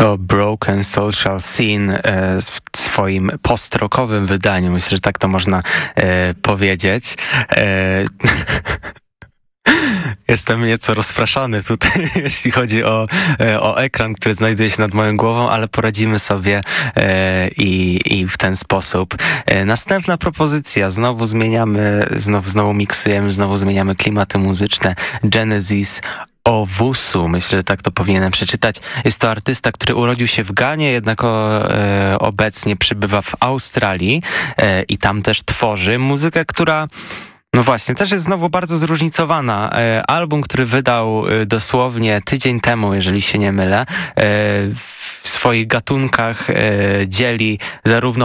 To Broken Social Scene w swoim post-rockowym wydaniu. Myślę, że tak to można powiedzieć. Jestem nieco rozpraszany tutaj, jeśli chodzi o ekran, który znajduje się nad moją głową, ale poradzimy sobie i w ten sposób. Następna propozycja. Znowu zmieniamy, znowu miksujemy, znowu zmieniamy klimaty muzyczne. Genesis Owusu, myślę, że tak to powinienem przeczytać. Jest to artysta, który urodził się w Ganie, jednak obecnie przebywa w Australii i tam też tworzy muzykę, która no właśnie, też jest znowu bardzo zróżnicowana. Album, który wydał dosłownie tydzień temu, jeżeli się nie mylę, w swoich gatunkach dzieli zarówno